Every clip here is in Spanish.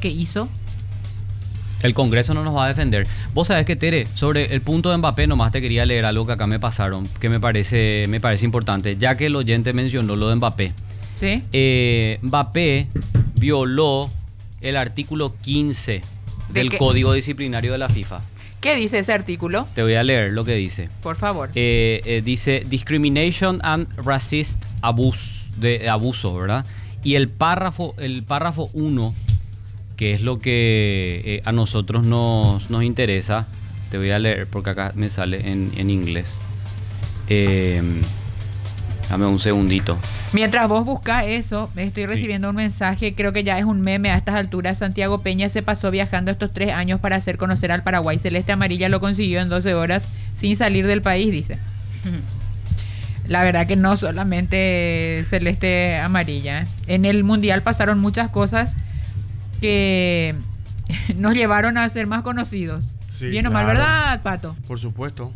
que hizo. El Congreso no nos va a defender. Vos sabés que, Tere, sobre el punto de Mbappé, nomás te quería leer algo que acá me pasaron, que me parece importante, ya que el oyente mencionó lo de Mbappé. ¿Sí? Mbappé violó el artículo 15 del Código Disciplinario de la FIFA. ¿Qué dice ese artículo? Te voy a leer lo que dice. Por favor. Dice Discrimination and Racist Abuse, de abuso, ¿verdad? Y el párrafo 1, que es lo que a nosotros nos interesa, te voy a leer porque acá me sale en inglés. Dame un segundito. Mientras vos buscas eso, estoy recibiendo un mensaje, creo que ya es un meme a estas alturas. Santiago Peña se pasó viajando estos 3 años para hacer conocer al Paraguay. Celeste Amarilla lo consiguió en 12 horas sin salir del país, dice. La verdad que no solamente Celeste Amarilla. En el Mundial pasaron muchas cosas que nos llevaron a ser más conocidos. Sí, bien o mal, ¿verdad, Pato? Por supuesto.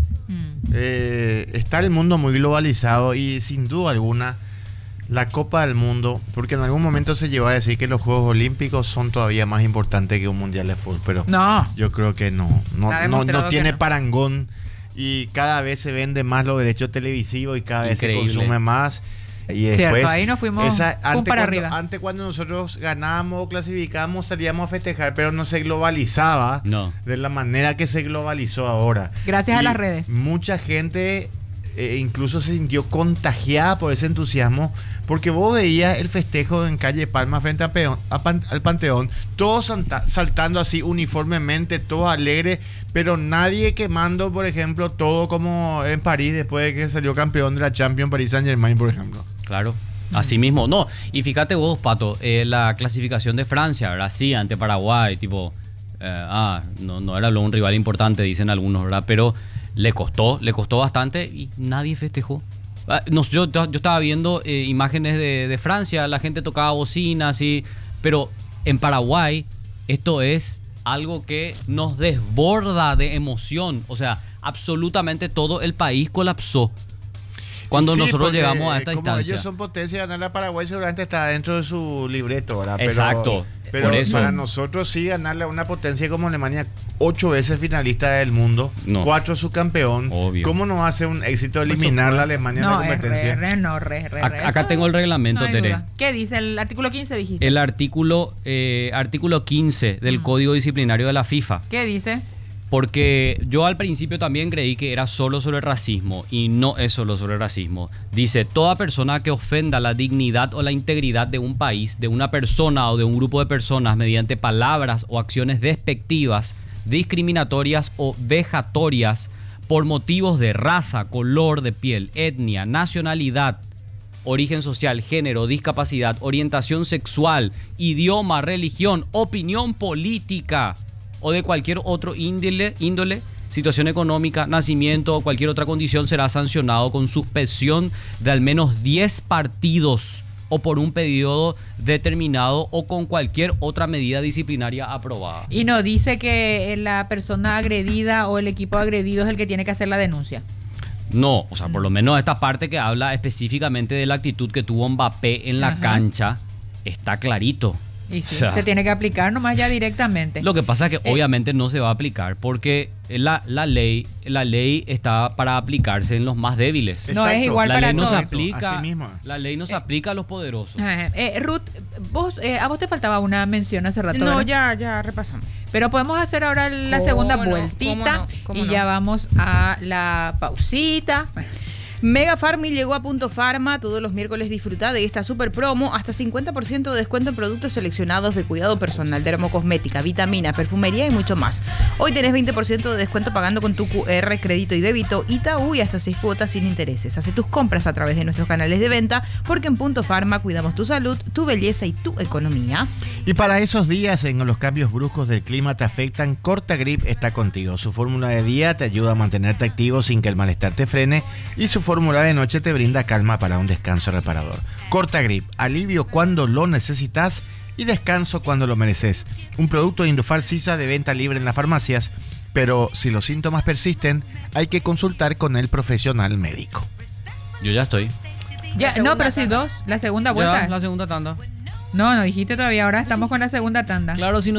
Está el mundo muy globalizado y sin duda alguna la Copa del Mundo, porque en algún momento se llegó a decir que los Juegos Olímpicos son todavía más importantes que un Mundial de Fútbol, pero no, yo creo que no tiene parangón y cada vez se vende más los derechos televisivos y cada vez se consume más. Y después, cierto, ahí nos fuimos antes cuando nosotros ganábamos o clasificábamos salíamos a festejar, pero no se globalizaba de la manera que se globalizó ahora. Gracias a las redes. Mucha gente incluso se sintió contagiada por ese entusiasmo, porque vos veías el festejo en calle Palma frente al Panteón, todos saltando así uniformemente, todos alegres, pero nadie quemando, por ejemplo, todo como en París después de que salió campeón de la Champions Paris Saint-Germain, por ejemplo. Claro, así mismo. No, y fíjate vos, Pato, la clasificación de Francia, ¿verdad? Sí, ante Paraguay, tipo, no era un rival importante, dicen algunos, ¿verdad? Pero le costó bastante y nadie festejó. Yo estaba viendo imágenes de Francia, la gente tocaba bocinas, pero en Paraguay esto es algo que nos desborda de emoción. O sea, absolutamente todo el país colapsó cuando nosotros llegamos a esta como instancia. Ellos son potencia, ganar a Paraguay seguramente está dentro de su libreto, ¿verdad? Exacto. Pero para nosotros sí ganarle a una potencia como Alemania, 8 veces finalista del mundo, 4 subcampeón. Obvio. ¿Cómo no hace un éxito eliminar la Alemania en la competencia? Acá tengo el reglamento, Tere. ¿Qué dice el artículo 15, dijiste? El artículo 15 del Código Disciplinario de la FIFA. ¿Qué dice? Porque yo al principio también creí que era solo sobre el racismo y no es solo sobre el racismo. Dice, toda persona que ofenda la dignidad o la integridad de un país, de una persona o de un grupo de personas mediante palabras o acciones despectivas, discriminatorias o vejatorias por motivos de raza, color de piel, etnia, nacionalidad, origen social, género, discapacidad, orientación sexual, idioma, religión, opinión política o de cualquier otro índole, situación económica, nacimiento o cualquier otra condición, será sancionado con suspensión de al menos 10 partidos o por un periodo determinado o con cualquier otra medida disciplinaria aprobada. Y no dice que la persona agredida o el equipo agredido es el que tiene que hacer la denuncia. No, o sea, por lo menos esta parte que habla específicamente de la actitud que tuvo Mbappé en la cancha está clarito. Y sí, se tiene que aplicar nomás ya directamente. Lo que pasa es que obviamente no se va a aplicar porque la ley está para aplicarse en los más débiles. No es igual para todos. La ley no se aplica a los poderosos. Ruth, a vos te faltaba una mención hace rato. No, ya repasamos. Pero podemos hacer ahora la segunda vueltita y ya vamos a la pausita. Mega Farmi llegó a Punto Farma. Todos los miércoles disfruta de esta super promo. Hasta 50% de descuento en productos seleccionados de cuidado personal, dermocosmética, vitamina, perfumería y mucho más. Hoy tenés 20% de descuento pagando con tu QR, crédito y débito Itaú y hasta 6 cuotas sin intereses. Hace tus compras a través de nuestros canales de venta porque en Punto Farma cuidamos tu salud, tu belleza y tu economía. Y para esos días en los cambios bruscos del clima te afectan, Cortagrip está contigo. Su fórmula de día te ayuda a mantenerte activo sin que el malestar te frene y su fórmula de noche te brinda calma para un descanso reparador. Cortagrip, alivio cuando lo necesitas y descanso cuando lo mereces. Un producto de Indufar Sisa de venta libre en las farmacias, pero si los síntomas persisten, hay que consultar con el profesional médico. Yo ya estoy. No, pero sí, la segunda vuelta. La segunda tanda. No dijiste todavía, ahora estamos con la segunda tanda. Claro, si no